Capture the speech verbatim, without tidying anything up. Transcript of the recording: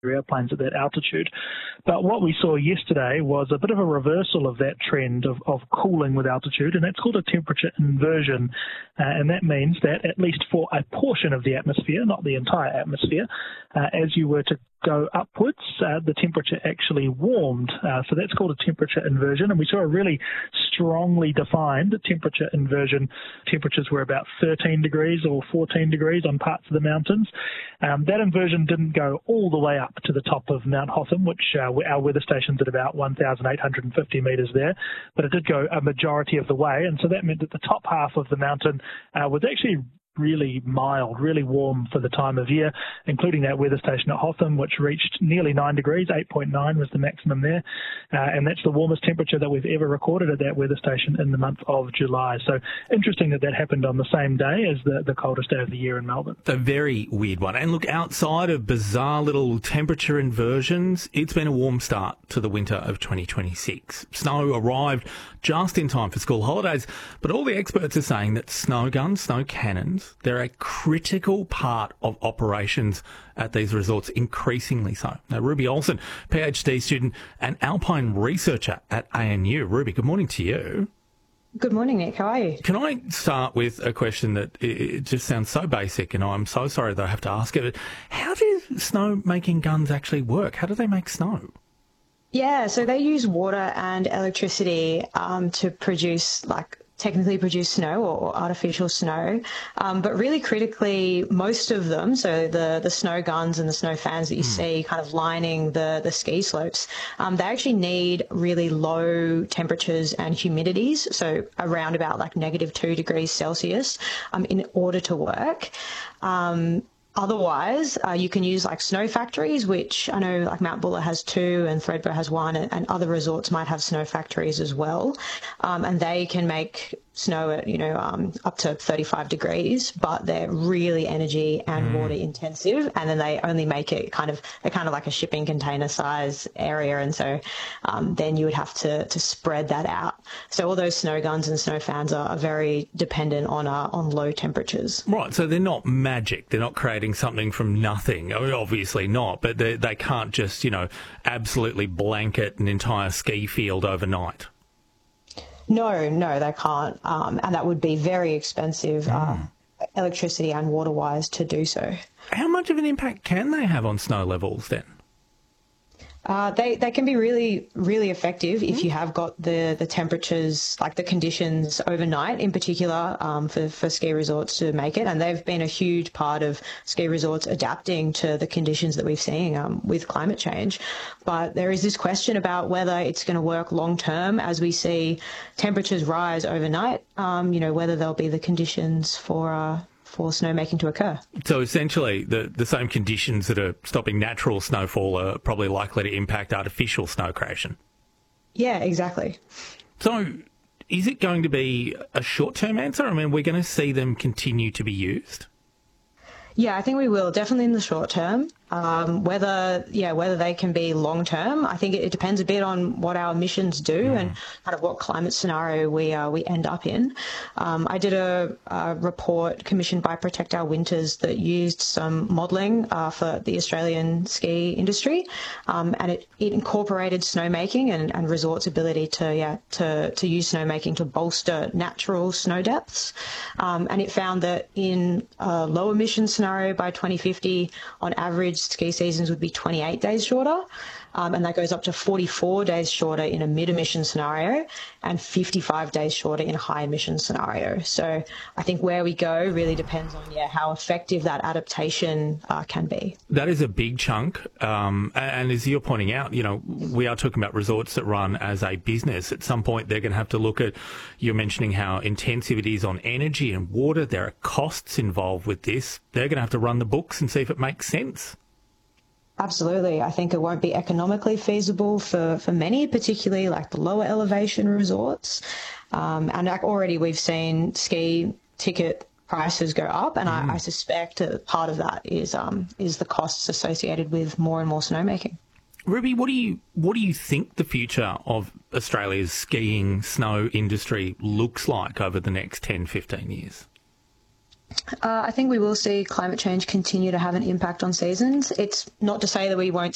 airplanes at that altitude. But what we saw yesterday was a bit of a reversal of that trend of, of cooling with altitude, and that's called a temperature inversion. Uh, and that means that at least for a portion of the atmosphere, not the entire atmosphere, uh, as you were to go upwards, uh, the temperature actually warmed. Uh, so that's called a temperature inversion. And we saw a really strongly defined temperature inversion. Temperatures were about thirteen degrees or fourteen degrees on parts of the mountains. Um, that inversion didn't go all the way up to the top of Mount Hotham, which uh, our weather station's at about one thousand eight hundred fifty metres there, but it did go a majority of the way. And so that meant that the top half of the mountain uh, was actually really mild, really warm for the time of year, including that weather station at Hotham, which reached nearly nine degrees, eight point nine was the maximum there. Uh, and that's the warmest temperature that we've ever recorded at that weather station in the month of July. So interesting that that happened on the same day as the, the coldest day of the year in Melbourne. A very weird one. And look, outside of bizarre little temperature inversions, it's been a warm start to the winter of twenty twenty-six. Snow arrived just in time for school holidays, but all the experts are saying that snow guns, snow cannons, they're a critical part of operations at these resorts, increasingly so. Now, Ruby Olsen, PhD student and alpine researcher at A N U. Ruby, good morning to you. Good morning, Nick. How are you? Can I start with a question that it just sounds so basic, and I'm so sorry that I have to ask it. How do snow-making guns actually work? How do they make snow? Yeah, so they use water and electricity um, to produce, like, technically produce snow or artificial snow. Um, but really critically, most of them, so the, the snow guns and the snow fans that you mm. see kind of lining the, the ski slopes, um, they actually need really low temperatures and humidities, so around about like negative two degrees Celsius, um, in order to work. Um, Otherwise, uh, you can use like snow factories, which I know like Mount Buller has two and Thredbo has one, and, and other resorts might have snow factories as well. Um, and they can make snow at, you know, um, up to thirty-five degrees, but they're really energy and mm. water intensive. And then they only make it kind of, they're kind of like a shipping container size area. And so um, then you would have to, to spread that out. So all those snow guns and snow fans are, are very dependent on, uh, on low temperatures. Right. So they're not magic. They're not creating something from nothing. I mean, obviously not, but they, they can't just, you know, absolutely blanket an entire ski field overnight. No, no, they can't. Um, and that would be very expensive, mm. uh, electricity and water-wise, to do so. How much of an impact can they have on snow levels then? Uh, they, they can be really, really effective if you have got the, the temperatures, like the conditions overnight in particular, um, for, for ski resorts to make it. And they've been a huge part of ski resorts adapting to the conditions that we've seen um, with climate change. But there is this question about whether it's going to work long term as we see temperatures rise overnight, um, you know, whether there'll be the conditions for uh, for snowmaking to occur. So essentially, the, the same conditions that are stopping natural snowfall are probably likely to impact artificial snow creation. Yeah, exactly. So is it going to be a short-term answer? I mean, we're going to see them continue to be used? Yeah, I think we will, definitely in the short term. Um, whether, yeah, whether they can be long term, I think it, it depends a bit on what our emissions do mm. and kind of what climate scenario we uh, we end up in. Um, I did a, a report commissioned by Protect Our Winters that used some modelling uh, for the Australian ski industry, um, and it, it incorporated snowmaking and, and resorts' ability to yeah to to use snowmaking to bolster natural snow depths, um, and it found that in a low emission scenario by twenty fifty, on average, ski seasons would be twenty-eight days shorter, um, and that goes up to forty-four days shorter in a mid-emission scenario and fifty-five days shorter in a high-emission scenario. So I think where we go really depends on yeah how effective that adaptation uh, can be. That is a big chunk, um, and as you're pointing out, you know, we are talking about resorts that run as a business. At some point, they're going to have to look at, you're mentioning how intensive it is on energy and water. There are costs involved with this. They're going to have to run the books and see if it makes sense. Absolutely. I think it won't be economically feasible for, for many, particularly like the lower elevation resorts. Um, and like already we've seen ski ticket prices go up, and mm. I, I suspect that part of that is um, is the costs associated with more and more snowmaking. Ruby, what do you what do you think the future of Australia's skiing snow industry looks like over the next ten, fifteen years? Uh, I think we will see climate change continue to have an impact on seasons. It's not to say that we won't